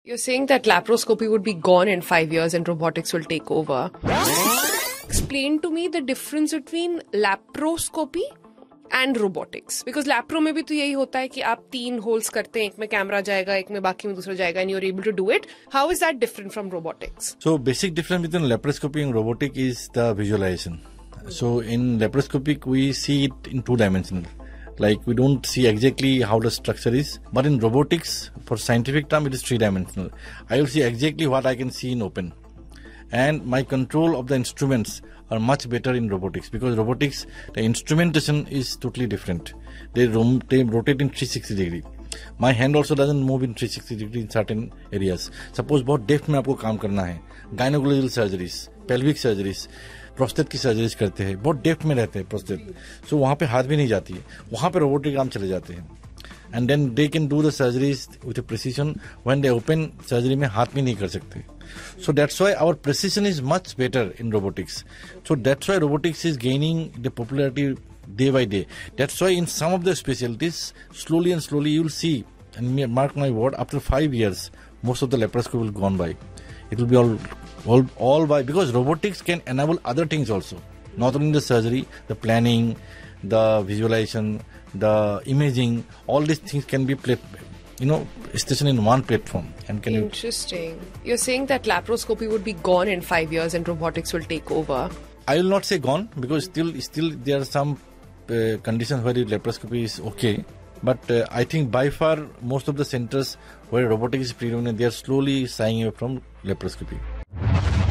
You're saying that laparoscopy would be gone in 5 years and robotics will take over. Explain to me the difference between laparoscopy and robotics. Because lapro में भी तो यही होता है कि आप 3 holes करते हैं, एक में कैमरा जाएगा, एक में बाकी में दूसरा जाएगा, and you're able to do it. How is that different from robotics? So basic difference between laparoscopy and robotic is the visualization. So in laparoscopic we see it in 2 dimensional. Like we don't see exactly how the structure is, but in robotics, for scientific term, it is 3 dimensional. I will see exactly what I can see in open, and my control of the instruments are much better in robotics, because robotics, the instrumentation is totally different. They rotate in 360 degree. My hand also doesn't move in 360 degree in certain areas. Suppose बहुत depth में आपको काम करना है, gynaecological surgeries, pelvic surgeries, prostate की surgeries करते हैं, बहुत डेप्थ में रहते हैं प्रोस्टेट, सो वहाँ पे हाथ भी नहीं जाती है, वहाँ पे रोबोटिक आर्म चले जाते हैं, and then they can do the surgeries with precision when they open surgery में हाथ भी नहीं कर सकते. So that's why our precision is much better in robotics. So that's why robotics is gaining the popularity day by day. That's why in some of the specialties, slowly and slowly you will see, and mark my word, after 5 years, most of the laparoscopy will gone by. It will be all by, because robotics can enable other things also. Not only the surgery, the planning, the visualization, the imaging, all these things can be stationed in one platform. And Interesting. You're saying that laparoscopy would be gone in 5 years and robotics will take over. I will not say gone, because still there are some conditions where laparoscopy is okay. But I think by far most of the centers where robotics is predominant, they are slowly shying away from laparoscopy.